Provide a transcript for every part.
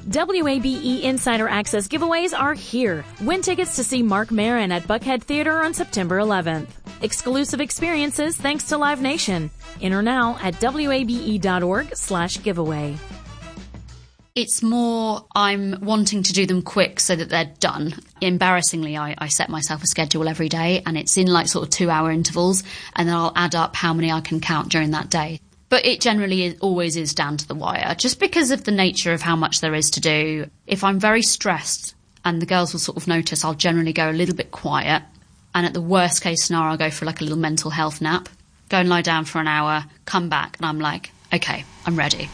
WABE Insider Access giveaways are here. Win tickets to see Marc Maron at Buckhead Theater on September 11th. Exclusive experiences thanks to Live Nation. Enter now at wabe.org/giveaway. It's more I'm wanting to do them quick so that they're done. Embarrassingly, I set myself a schedule every day, and it's in like sort of 2-hour intervals, and then I'll add up how many I can count during that day. But it generally always is down to the wire, just because of the nature of how much there is to do. If I'm very stressed, and the girls will sort of notice, I'll generally go a little bit quiet, and at the worst case scenario, I'll go for like a little mental health nap, go and lie down for an hour, come back, and I'm like, okay, I'm ready.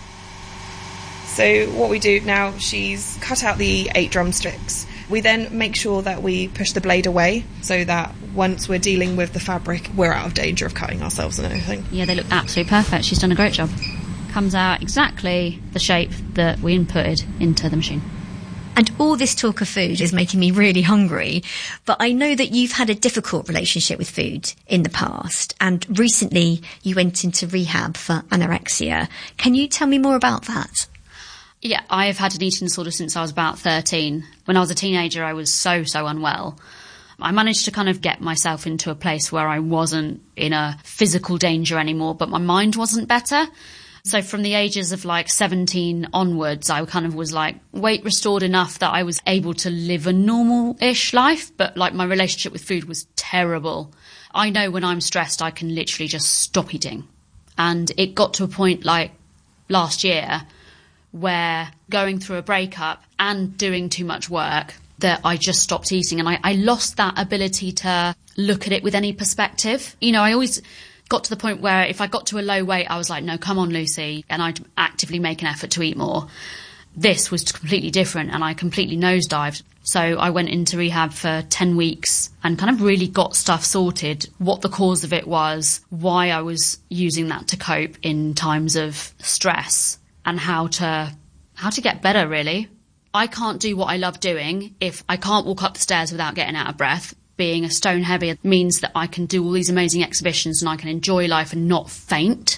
So what we do now, she's cut out the 8 drumsticks. We then make sure that we push the blade away so that once we're dealing with the fabric, we're out of danger of cutting ourselves and anything. Yeah, they look absolutely perfect. She's done a great job. Comes out exactly the shape that we inputted into the machine. And all this talk of food is making me really hungry, but I know that you've had a difficult relationship with food in the past, and recently you went into rehab for anorexia. Can you tell me more about that? Yeah, I have had an eating disorder since I was about 13. When I was a teenager, I was so unwell. I managed to kind of get myself into a place where I wasn't in a physical danger anymore, but my mind wasn't better. So from the ages of like 17 onwards, I kind of was like weight restored enough that I was able to live a normal-ish life, but like my relationship with food was terrible. I know when I'm stressed, I can literally just stop eating. And it got to a point like last year where going through a breakup and doing too much work that I just stopped eating, and I lost that ability to look at it with any perspective. You know, I always got to the point where if I got to a low weight, I was like, no, come on, Lucy, and I'd actively make an effort to eat more. This was completely different, and I completely nosedived. So I went into rehab for 10 weeks and kind of really got stuff sorted, what the cause of it was, why I was using that to cope in times of stress, and how to get better, really. I can't do what I love doing if I can't walk up the stairs without getting out of breath. Being a stone heavy means that I can do all these amazing exhibitions and I can enjoy life and not faint.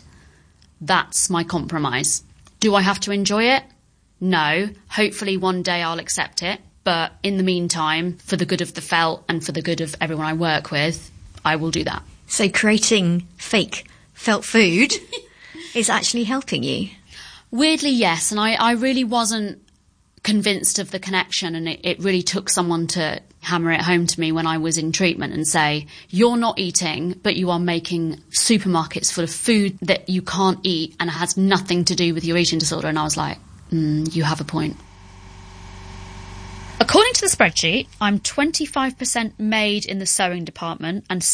That's my compromise. Do I have to enjoy it? No. Hopefully one day I'll accept it. But in the meantime, for the good of the felt and for the good of everyone I work with, I will do that. So creating fake felt food is actually helping you? Weirdly, yes. And I really wasn't convinced of the connection, and it really took someone to hammer it home to me when I was in treatment and say, you're not eating, but you are making supermarkets full of food that you can't eat and has nothing to do with your eating disorder. And I was like, you have a point. According to the spreadsheet, I'm 25% made in the sewing department and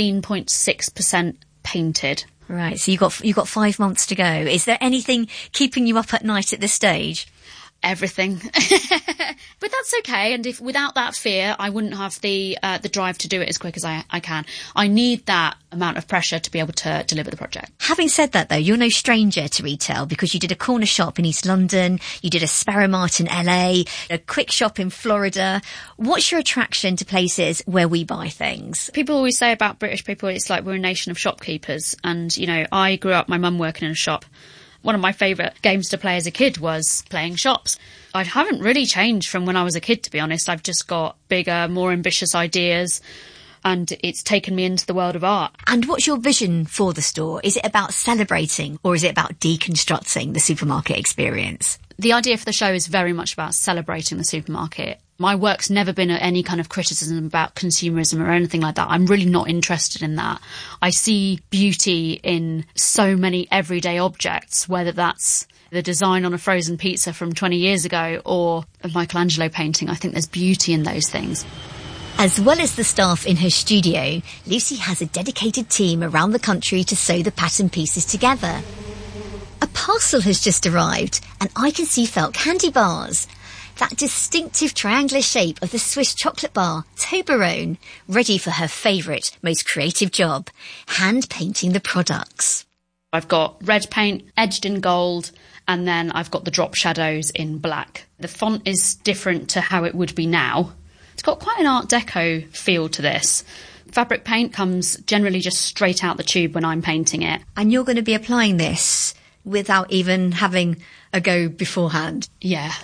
16.6% painted. Right, so you got 5 months to go. Is there anything keeping you up at night at this stage? Everything. But that's okay. And if without that fear, I wouldn't have the drive to do it as quick as I can. I need that amount of pressure to be able to deliver the project. Having said that, though, you're no stranger to retail because you did a corner shop in East London, you did a Sparrow Mart in LA, a quick shop in Florida. What's your attraction to places where we buy things? People always say about British people, it's like we're a nation of shopkeepers. And, you know, I grew up, my mum working in a shop. One of my favourite games to play as a kid was playing shops. I haven't really changed from when I was a kid, to be honest. I've just got bigger, more ambitious ideas, and it's taken me into the world of art. And what's your vision for the store? Is it about celebrating or is it about deconstructing the supermarket experience? The idea for the show is very much about celebrating the supermarket. My work's never been any kind of criticism about consumerism or anything like that. I'm really not interested in that. I see beauty in so many everyday objects, whether that's the design on a frozen pizza from 20 years ago or a Michelangelo painting. I think there's beauty in those things. As well as the staff in her studio, Lucy has a dedicated team around the country to sew the pattern pieces together. A parcel has just arrived, and I can see felt candy bars. That distinctive triangular shape of the Swiss chocolate bar, Toblerone, ready for her favourite, most creative job, hand painting the products. I've got red paint edged in gold, and then I've got the drop shadows in black. The font is different to how it would be now. It's got quite an Art Deco feel to this. Fabric paint comes generally just straight out the tube when I'm painting it. And you're going to be applying this without even having a go beforehand? Yeah,